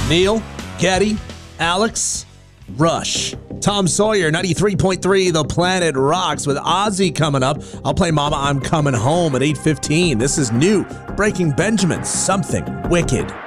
Neil, Getty, Alex, Rush. Tom Sawyer, 93.3 The Planet Rocks with Ozzy coming up. I'll play Mama, I'm Coming Home at 8:15. This is new. Breaking Benjamin, Something Wicked.